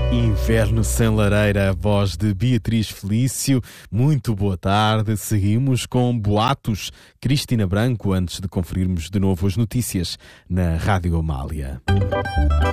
Inverno sem lareira, a voz de Beatriz Felício. Muito boa tarde. Seguimos com Boatos, Cristina Branco, antes de conferirmos de novo as notícias na Rádio Amália.